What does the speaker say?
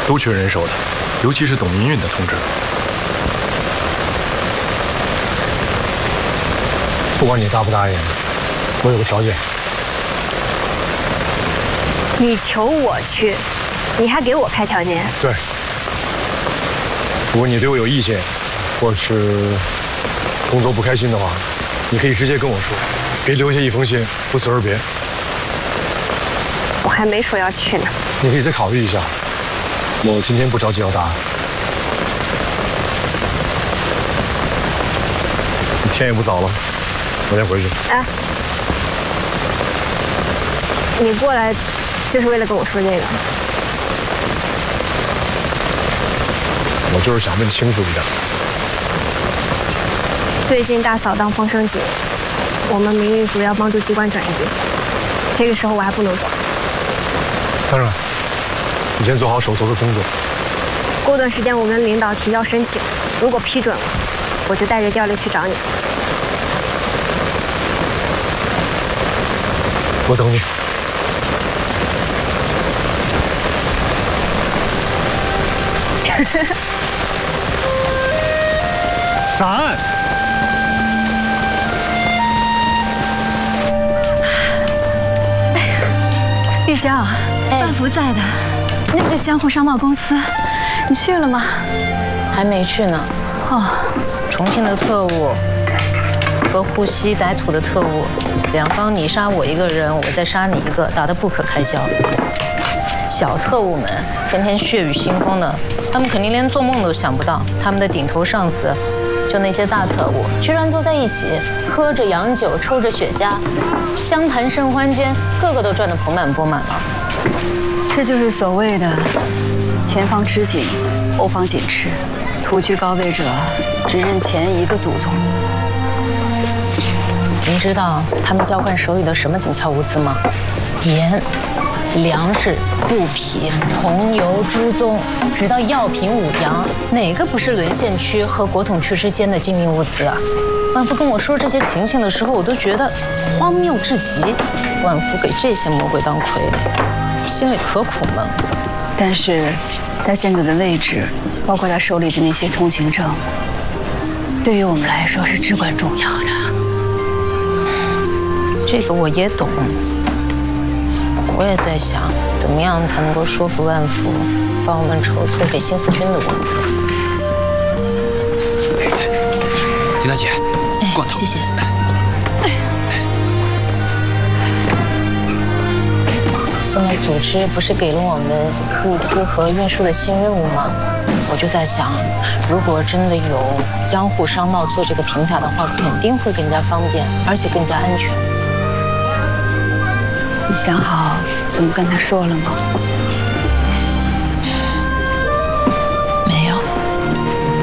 都缺人手的，尤其是懂民运的同志。不管你答不答应，我有个条件。 你求我去，你还给我开条件？ 对。如果你对我有意见，或是工作不开心的话，你可以直接跟我说，别留下一封信，不辞而别。 我还没说要去呢。 你可以再考虑一下。我今天不着急要答案。天也不早了，我先回去。 哎，你过来就是为了跟我说这个？ 我就是想问清楚一点。 最近大扫荡风声紧，我们民运组要帮助机关转移，这个时候我还不能走。 当然，你先做好手头的工作。 过段时间我跟领导提交申请，如果批准了，我就带着调例去找你。 我等你。闪！ 玉娇，万福在的，那个江户商贸公司，你去了吗？ 还没去呢。 哦， 重庆的特务和沪西歹土的特务，两方你杀我一个人，我再杀你一个，打得不可开交。小特务们天天血雨腥风的，他们肯定连做梦都想不到，他们的顶头上司，就那些大特务，居然坐在一起，喝着洋酒，抽着雪茄，相谈甚欢间，个个都赚得盆满钵满了。 这就是所谓的前方吃紧，后方紧吃，土居高位者只认前一个祖宗。 您知道他们交换手里的什么紧俏物资吗？盐、粮食、布匹、桐油、猪鬃，直到药品、五羊，哪个不是沦陷区和国统区之间的精密物资啊？万福跟我说这些情形的时候，我都觉得荒谬至极。万福给这些魔鬼当傀儡，心里可苦闷了。 但是，他现在的位置，包括他手里的那些通行证，对于我们来说是至关重要的。 这个我也懂。我也在想，怎么样才能够说服万福，帮我们筹措给新四军的物资。 丁大姐，罐头， 谢谢。现在组织不是给了我们物资和运输的新任务吗？我就在想，如果真的有江户商贸做这个平台的话，肯定会更加方便，而且更加安全。 你想好怎么跟他说了吗？